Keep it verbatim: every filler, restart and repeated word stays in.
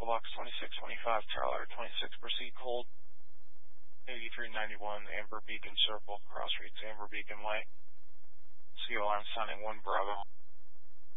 Box twenty-six twenty-five, Charlie twenty-six, proceed cold. eighty-three ninety-one, Amber Beacon Circle, cross rates Amber Beacon Way. C O alarm sounding one Bravo.